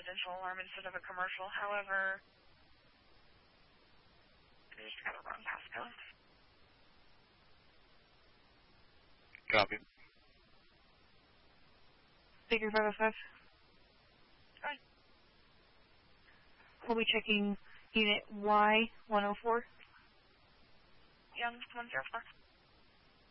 residential alarm instead of a commercial. However, I just got a wrong passcode. Copy. Figure 505. Hi. We'll be checking unit Y104. Young 104.